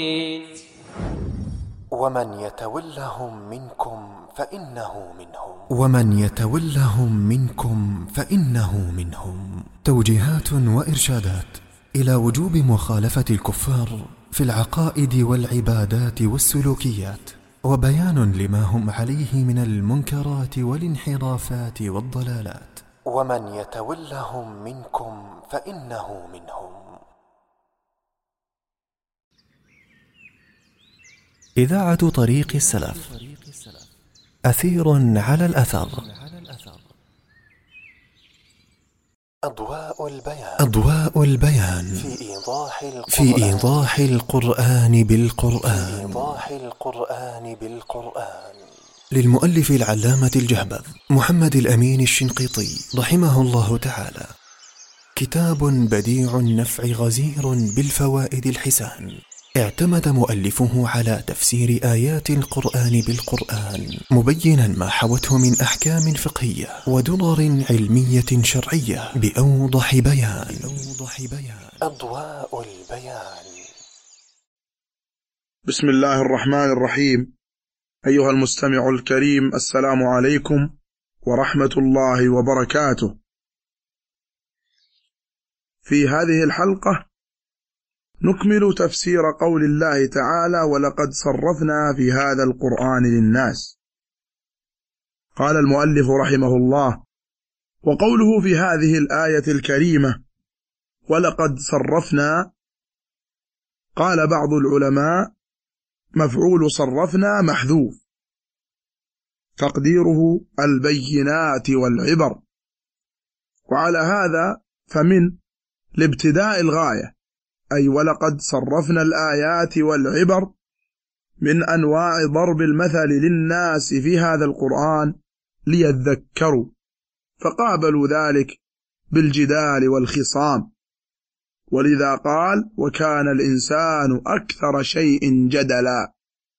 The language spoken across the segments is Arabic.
ومن يتولهم منكم فإنه منهم. توجيهات وإرشادات إلى وجوب مخالفة الكفار في العقائد والعبادات والسلوكيات، وبيان لما هم عليه من المنكرات والانحرافات والضلالات. ومن يتولهم منكم فإنه منهم. إذاعة طريق السلف، أثير على الأثر. أضواء البيان في إيضاح القرآن بالقرآن. للمؤلف العلامة الجهبذ محمد الأمين الشنقيطي رحمه الله تعالى. كتاب بديع النفع غزير بالفوائد الحسان. اعتمد مؤلفه على تفسير آيات القرآن بالقرآن، مبينا ما حوته من أحكام فقهية ودرر علمية شرعية بأوضح بيان. أضواء البيان. بسم الله الرحمن الرحيم. أيها المستمع الكريم، السلام عليكم ورحمة الله وبركاته. في هذه الحلقة نكمل تفسير قول الله تعالى: ولقد صرفنا في هذا القرآن للناس. قال المؤلف رحمه الله: وقوله في هذه الآية الكريمة ولقد صرفنا، قال بعض العلماء مفعول صرفنا محذوف، تقديره البينات والعبر، وعلى هذا فمن لابتداء الغاية، أي ولقد صرفنا الآيات والعبر من أنواع ضرب المثل للناس في هذا القرآن ليذكروا، فقابلوا ذلك بالجدال والخصام، ولذا قال: وكان الإنسان أكثر شيء جدلا.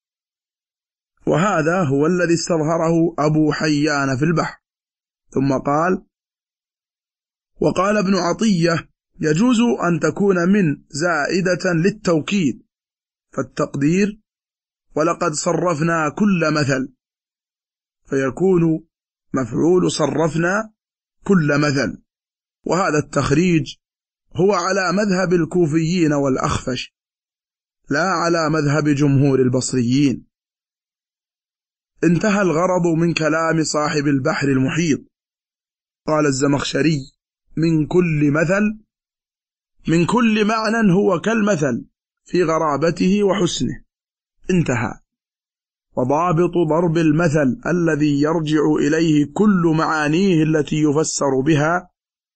وهذا هو الذي استظهره أبو حيان في البحر. ثم قال: وقال ابن عطية: يجوز أن تكون من زائدة للتوكيد، فالتقدير ولقد صرفنا كل مثل، فيكون مفعول صرفنا كل مثل. وهذا التخريج هو على مذهب الكوفيين والأخفش، لا على مذهب جمهور البصريين. انتهى الغرض من كلام صاحب البحر المحيط. قال الزمخشري: من كل مثل، من كل معنى هو كالمثل في غرابته وحسنه. انتهى. وضابط ضرب المثل الذي يرجع إليه كل معانيه التي يفسر بها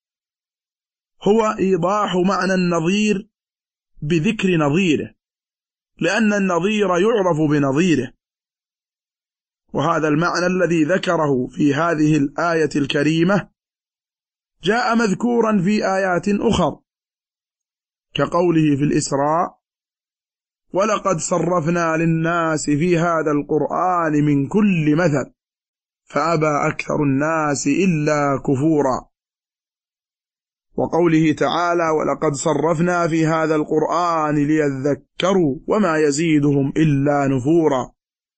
هو إيضاح معنى النظير بذكر نظيره، لأن النظير يعرف بنظيره. وهذا المعنى الذي ذكره في هذه الآية الكريمة جاء مذكورا في آيات أخرى، كقوله في الإسراء: ولقد صرفنا للناس في هذا القرآن من كل مثل فأبى أكثر الناس إلا كفورا. وقوله تعالى: ولقد صرفنا في هذا القرآن ليذكروا وما يزيدهم إلا نفورا.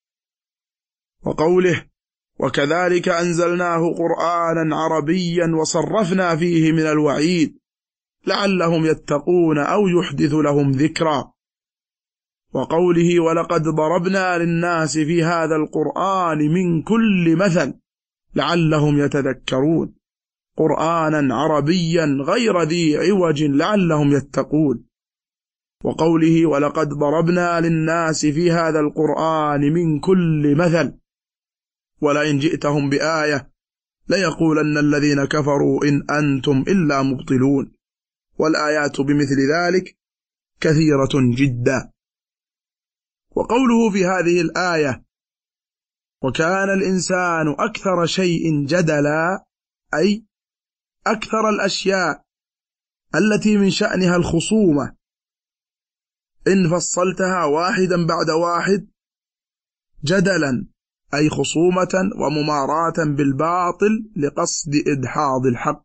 وقوله: وكذلك أنزلناه قرآنا عربيا وصرفنا فيه من الوعيد لعلهم يتقون أو يحدث لهم ذكرا. وقوله: ولقد ضربنا للناس في هذا القرآن من كل مثل لعلهم يتذكرون، قرآنا عربيا غير ذي عوج لعلهم يتقون. وقوله: ولقد ضربنا للناس في هذا القرآن من كل مثل ولئن جئتهم بآية ليقولن الذين كفروا إن أنتم إلا مبطلون. والآيات بمثل ذلك كثيرة جدا. وقوله في هذه الآية: وكان الإنسان أكثر شيء جدلا، أي أكثر الأشياء التي من شأنها الخصومة إن فصلتها واحدا بعد واحد جدلا، أي خصومة ومماراة بالباطل لقصد إدحاض الحق.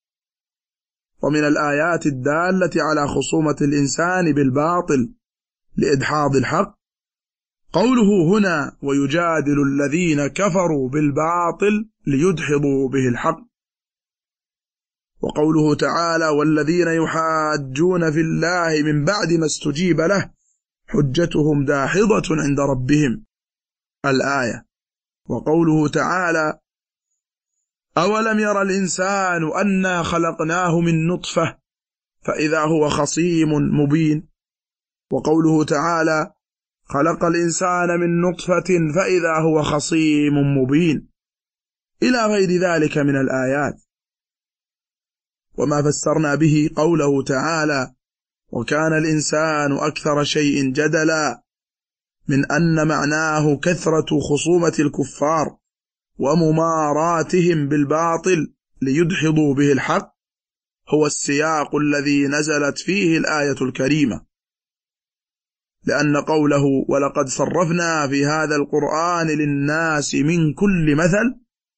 ومن الآيات الدالة على خصومة الإنسان بالباطل لإدحاض الحق. قوله هنا ويجادل الذين كفروا بالباطل ليدحضوا به الحق. وقوله تعالى والذين يحاجون في الله من بعد ما استجيب له حجتهم داحضة عند ربهم الآية. وقوله تعالى أولم ير الإنسان أنا خلقناه من نطفة فإذا هو خصيم مبين. وقوله تعالى خلق الإنسان من نطفة فإذا هو خصيم مبين إلى غير ذلك من الآيات. وما فسرنا به قوله تعالى وكان الإنسان أكثر شيء جدلا من أن معناه كثرة خصومة الكفار ومماراتهم بالباطل ليدحضوا به الحق هو السياق الذي نزلت فيه الآية الكريمة. لأن قوله ولقد صرفنا في هذا القرآن للناس من كل مثل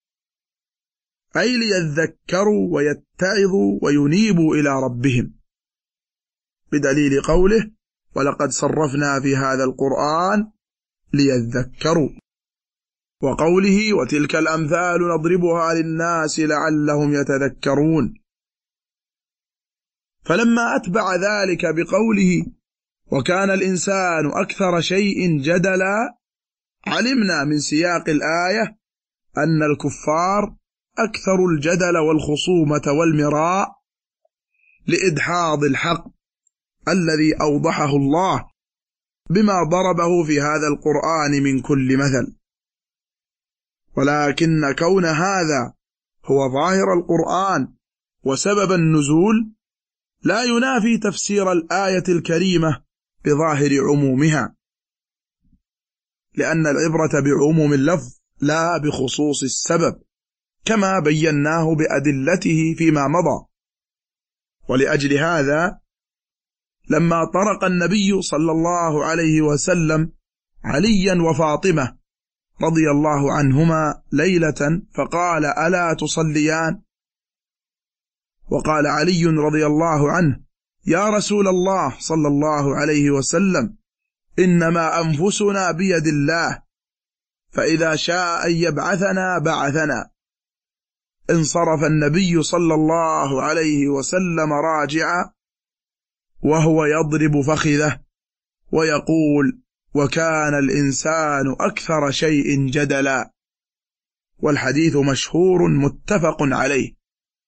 أي ليذكروا ويتعظوا وينيبوا إلى ربهم، بدليل قوله ولقد صرفنا في هذا القرآن ليذكروا، وقوله وتلك الأمثال نضربها للناس لعلهم يتذكرون. فلما أتبع ذلك بقوله وكان الإنسان أكثر شيء جدلا علمنا من سياق الآية أن الكفار أكثر الجدل والخصومة والمراء لإدحاض الحق الذي أوضحه الله بما ضربه في هذا القرآن من كل مثل. ولكن كون هذا هو ظاهر القرآن وسبب النزول لا ينافي تفسير الآية الكريمة بظاهر عمومها، لأن العبرة بعموم اللفظ لا بخصوص السبب كما بيناه بأدلته فيما مضى. ولأجل هذا لما طرق النبي صلى الله عليه وسلم عليا وفاطمة رضي الله عنهما ليلة فقال ألا تصليان؟ وقال علي رضي الله عنه يا رسول الله صلى الله عليه وسلم إنما أنفسنا بيد الله فإذا شاء أن يبعثنا بعثنا. انصرف النبي صلى الله عليه وسلم راجعا وهو يضرب فخذه ويقول وكان الإنسان أكثر شيء جدلا، والحديث مشهور متفق عليه.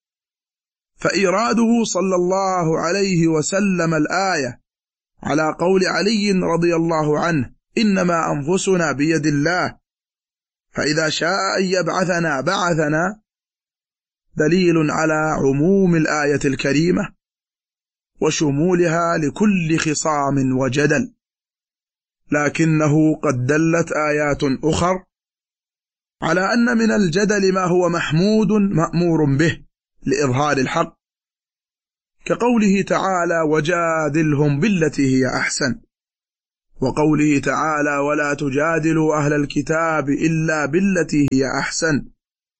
فإراده صلى الله عليه وسلم الآية على قول علي رضي الله عنه إنما أنفسنا بيد الله فإذا شاء أن يبعثنا بعثنا دليل على عموم الآية الكريمة وشمولها لكل خصام وجدل، لكنه قد دلت آيات أخر على أن من الجدل ما هو محمود مأمور به لإظهار الحق، كقوله تعالى وجادلهم بالتي هي أحسن، وقوله تعالى ولا تجادلوا أهل الكتاب إلا بالتي هي أحسن.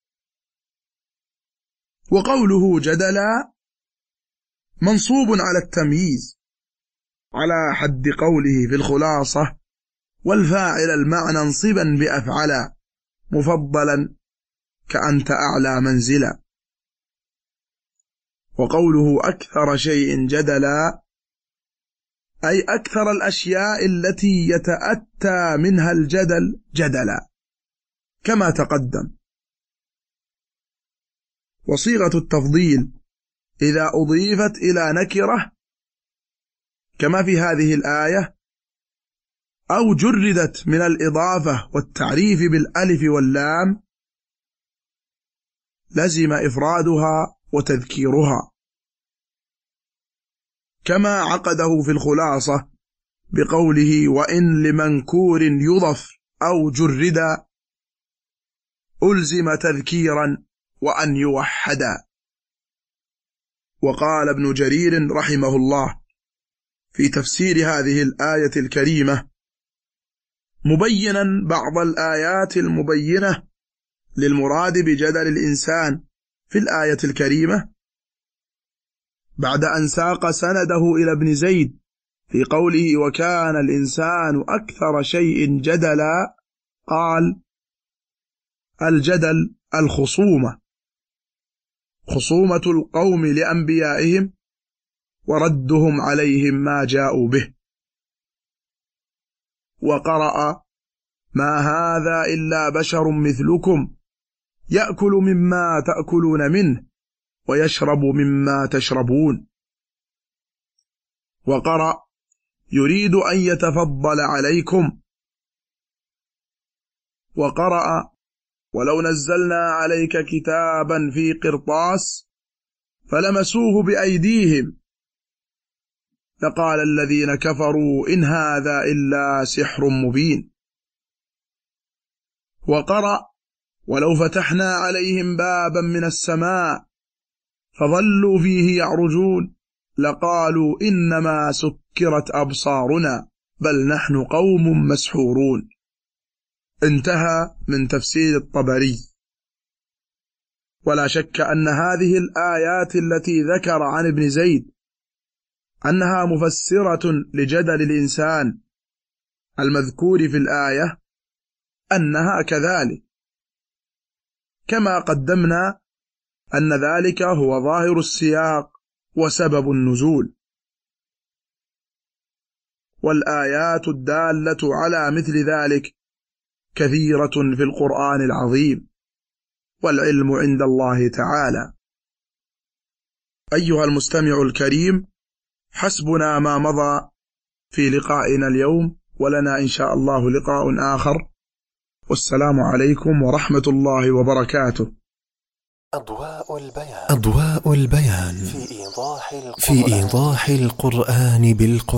وقوله جدلا منصوب على التمييز على حد قوله في الخلاصة والفاعل المعنى انصبا بأفعلا مفضلا كأنت أعلى منزلا. وقوله أكثر شيء جدلا أي أكثر الأشياء التي يتأتى منها الجدل جدلا كما تقدم. وصيغة التفضيل إذا أضيفت إلى نكرة كما في هذه الآية أو جردت من الإضافة والتعريف بالألف واللام لزم إفرادها وتذكيرها، كما عقده في الخلاصة بقوله وإن لمنكور يضف أو جرد ألزم تذكيرا وأن يوحدا. وقال ابن جرير رحمه الله في تفسير هذه الآية الكريمة مبينا بعض الآيات المبينة للمراد بجدل الإنسان في الآية الكريمة بعد أن ساق سنده إلى ابن زيد في قوله وكان الإنسان أكثر شيء جدلا قال الجدل الخصومة، خصومة القوم لأنبيائهم وردهم عليهم ما جاءوا به. وقرأ ما هذا إلا بشر مثلكم يأكل مما تأكلون منه ويشرب مما تشربون. وقرأ يريد أن يتفضل عليكم. وقرأ ولو نزلنا عليك كتابا في قرطاس فلمسوه بأيديهم لقال الذين كفروا إن هذا إلا سحر مبين. وقرأ ولو فتحنا عليهم بابا من السماء فظلوا فيه يعرجون لقالوا إنما سكرت أبصارنا بل نحن قوم مسحورون. انتهى من تفسير الطبري. ولا شك أن هذه الآيات التي ذكر عن ابن زيد أنها مفسرة لجدل الإنسان المذكور في الآية أنها كذلك، كما قدمنا أن ذلك هو ظاهر السياق وسبب النزول. والآيات الدالة على مثل ذلك كثيرة في القرآن العظيم، والعلم عند الله تعالى. أيها المستمع الكريم، حسبنا ما مضى في لقائنا اليوم، ولنا إن شاء الله لقاء آخر، والسلام عليكم ورحمة الله وبركاته. أضواء البيان في إيضاح القرآن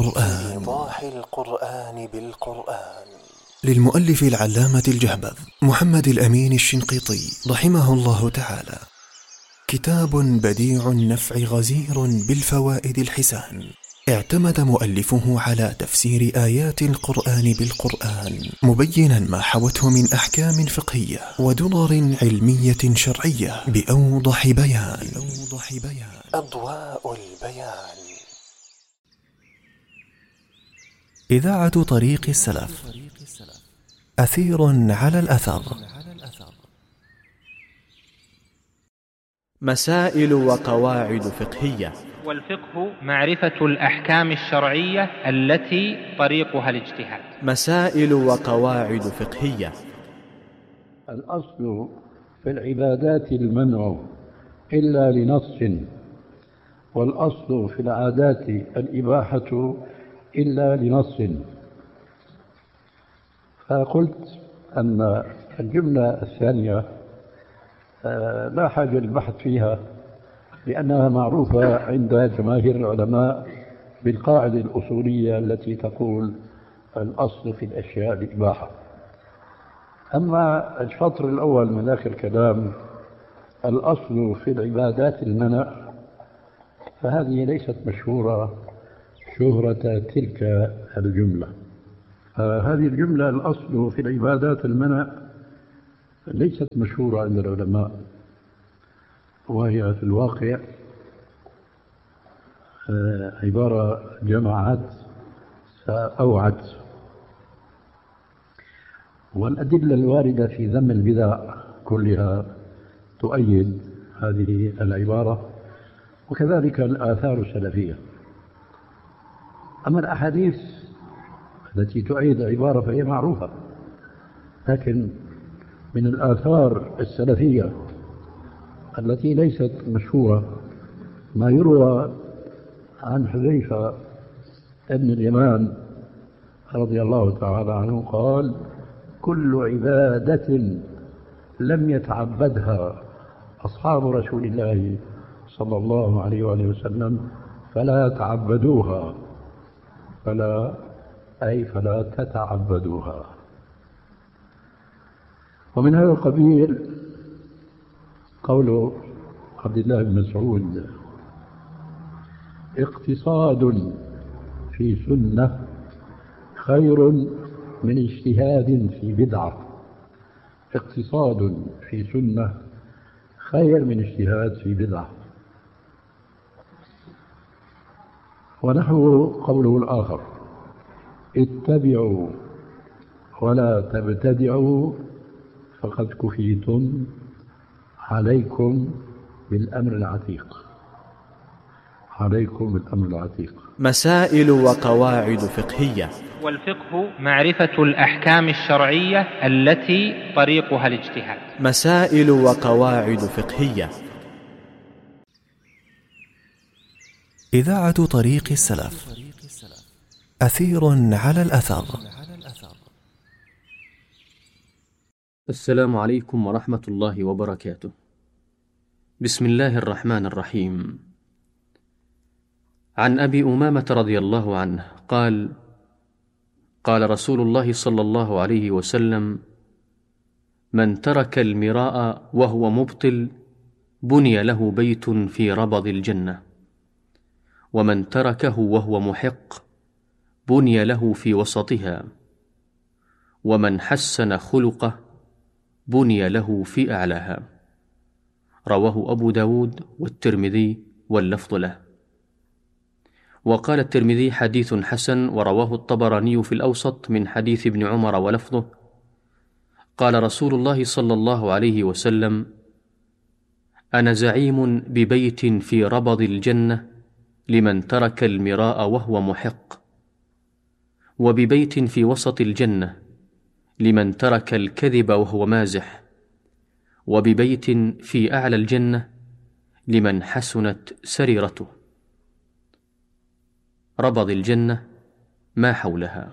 بالقرآن للمؤلف العلامة الجهبذ محمد الأمين الشنقيطي رحمه الله تعالى. كتاب بديع النفع غزير بالفوائد الحسان، اعتمد مؤلفه على تفسير آيات القرآن بالقرآن، مبينا ما حوته من أحكام فقهية ودرر علمية شرعية بأوضح بيان. أضواء البيان. إذاعة طريق السلف، أثير على الأثر. مسائل وقواعد فقهية. والفقه معرفة الأحكام الشرعية التي طريقها الاجتهاد. مسائل وقواعد فقهية. الأصل في العبادات المنع إلا لنص، والأصل في العادات الإباحة إلا لنص. فقلت أن الجملة الثانية لا حاجة للبحث فيها، لأنها معروفة عند جماهير العلماء بالقاعدة الأصولية التي تقول الأصل في الأشياء الإباحة. أما الشطر الأول من آخر الكلام الأصل في العبادات المنع، فهذه ليست مشهورة شهرة تلك الجملة. هذه الجملة الأصل في العبادات المنع ليست مشهورة عند العلماء، وهي في الواقع عبارة جمعت فأوعت. والأدلة الواردة في ذم البدع كلها تؤيد هذه العبارة، وكذلك الآثار السلفية. أما الأحاديث التي تؤيد العبارة فهي معروفة، لكن من الآثار السلفية التي ليست مشهورة ما يروى عن حذيفة ابن اليمان رضي الله تعالى عنه قال: كل عبادة لم يتعبدها أصحاب رسول الله صلى الله عليه وآله وسلم فلا تعبدوها، فلا تتعبدوها. ومن هذا القبيل قول عبد الله بن مسعود: اقتصاد في سنة خير من اجتهاد في بدعة. اقتصاد في سنة خير من اجتهاد في بدعة. ونحو قوله الآخر: اتبعوا ولا تبتدعوا فقد كفيتم، عليكم بالأمر العتيق. عليكم بالأمر العتيق. مسائل وقواعد فقهية. والفقه معرفة الأحكام الشرعية التي طريقها الاجتهاد. مسائل وقواعد فقهية. إذاعة طريق السلف، أثير على الأثر. السلام عليكم ورحمة الله وبركاته. بسم الله الرحمن الرحيم. عن أبي أمامة رضي الله عنه قال: قال رسول الله صلى الله عليه وسلم: من ترك المراء وهو مبطل بني له بيت في ربض الجنة، ومن تركه وهو محق بني له في وسطها، ومن حسن خلقه بني له في أعلاها. رواه أبو داود والترمذي واللفظ له. وقال الترمذي: حديث حسن. ورواه الطبراني في الأوسط من حديث ابن عمر ولفظه: قال رسول الله صلى الله عليه وسلم: أنا زعيم ببيت في ربض الجنة لمن ترك المراء وهو محق، وببيت في وسط الجنة لمن ترك الكذب وهو مازح، وببيت في أعلى الجنة لمن حسنت سريرته. ربض الجنة ما حولها.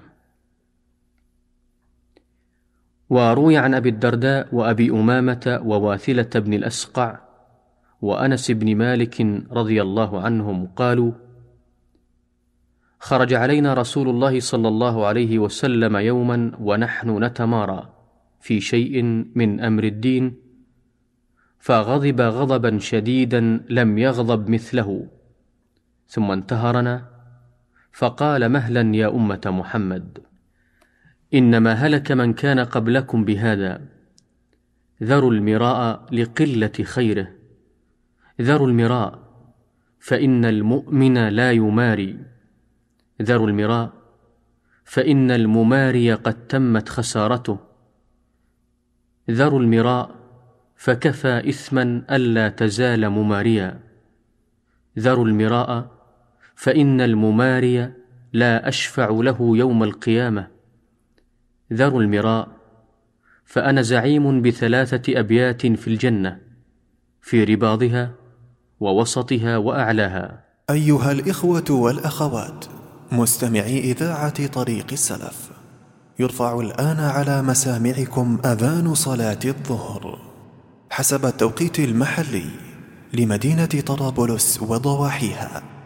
وروي عن أبي الدرداء وأبي أمامة وواثلة بن الأسقع وأنس بن مالك رضي الله عنهم قالوا: خرج علينا رسول الله صلى الله عليه وسلم يوما ونحن نتمارى في شيء من أمر الدين، فغضب غضبا شديدا لم يغضب مثله، ثم انتهرنا فقال: مهلا يا أمة محمد، إنما هلك من كان قبلكم بهذا، ذروا المراء لقلة خيره، ذروا المراء فإن المؤمن لا يماري، ذروا المراء فإن المماري قد تمت خسارته، ذروا المراء فكفى إثما ألا تزال مماريا، ذروا المراء فإن المماري لا أشفع له يوم القيامة، ذروا المراء فأنا زعيم بثلاثة أبيات في الجنة، في رباضها ووسطها وأعلاها. أيها الإخوة والأخوات مستمعي إذاعة طريق السلف، يرفع الآن على مسامعكم أذان صلاة الظهر حسب التوقيت المحلي لمدينة طرابلس وضواحيها.